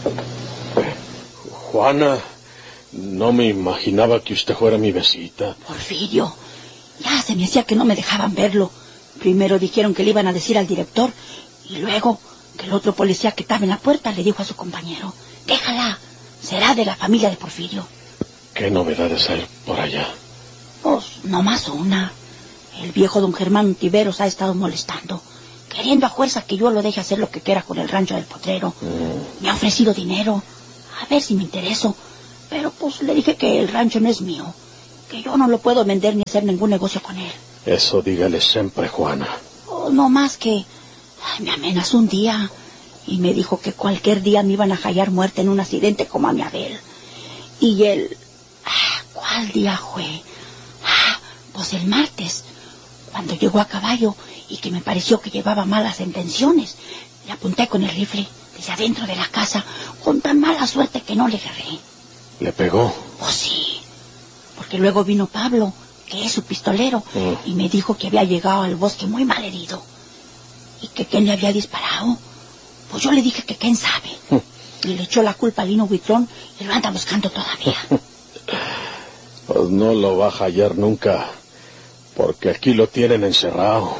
Juana, no me imaginaba que usted fuera mi visita. Porfirio, ya se me hacía que no me dejaban verlo. Primero dijeron que le iban a decir al director, y luego que el otro policía que estaba en la puerta le dijo a su compañero: déjala, será de la familia de Porfirio. ¿Qué novedades hay por allá? Pues nomás una. El viejo don Germán Tiveros ha estado molestando, queriendo a fuerza que yo lo deje hacer lo que quiera con el rancho del Potrero. Me ha ofrecido dinero, a ver si me intereso, pero pues le dije que el rancho no es mío, que yo no lo puedo vender ni hacer ningún negocio con él. Eso dígale siempre, Juana. Oh, no más que me amenazó un día y me dijo que cualquier día me iban a hallar muerta en un accidente como a mi Abel. Y él... ¿cuál día fue? Pues el martes, cuando llegó a caballo y que me pareció que llevaba malas intenciones. Le apunté con el rifle desde adentro de la casa, con tan mala suerte que no le agarré. ¿Le pegó? Pues sí, porque luego vino Pablo, que es su pistolero, y me dijo que había llegado al bosque muy mal herido, y que quién le había disparado. Pues yo le dije que quién sabe, y le echó la culpa a Lino Huitrón, y lo anda buscando todavía. Pues no lo va a hallar nunca, porque aquí lo tienen encerrado.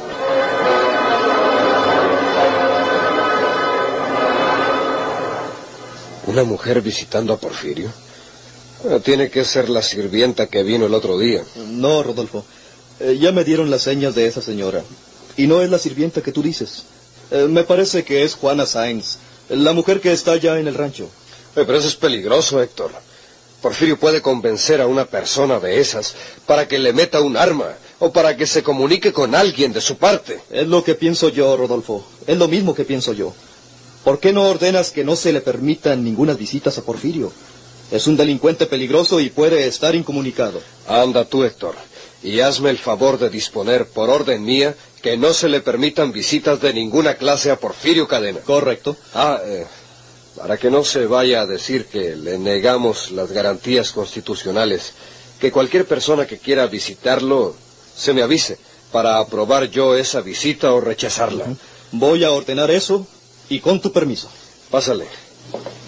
¿Una mujer visitando a Porfirio? Tiene que ser la sirvienta que vino el otro día. No, Rodolfo. Ya me dieron las señas de esa señora. Y no es la sirvienta que tú dices. Me parece que es Juana Sáenz, la mujer que está allá en el rancho. Pero eso es peligroso, Héctor. Porfirio puede convencer a una persona de esas para que le meta un arma o para que se comunique con alguien de su parte. Es lo que pienso yo, Rodolfo. Es lo mismo que pienso yo. ¿Por qué no ordenas que no se le permitan ninguna visitas a Porfirio? Es un delincuente peligroso y puede estar incomunicado. Anda tú, Héctor, y hazme el favor de disponer, por orden mía, que no se le permitan visitas de ninguna clase a Porfirio Cadena. Correcto. Para que no se vaya a decir que le negamos las garantías constitucionales, que cualquier persona que quiera visitarlo se me avise para aprobar yo esa visita o rechazarla. Voy a ordenar eso y con tu permiso. Pásale.